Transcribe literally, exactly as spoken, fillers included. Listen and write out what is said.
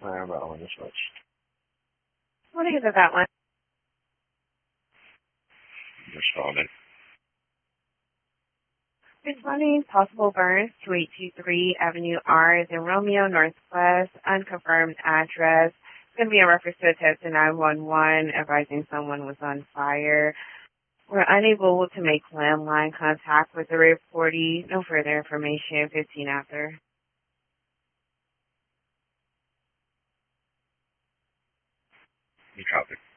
Where about on the switch? What is it, that one? Responding. Responding possible burns to eight two three Avenue R, the Romeo Northwest, unconfirmed address. It's going to be a reference to a test to nine one one advising someone was on fire. We're unable to make landline contact with the reportee. No further information. fifteen after. You copy.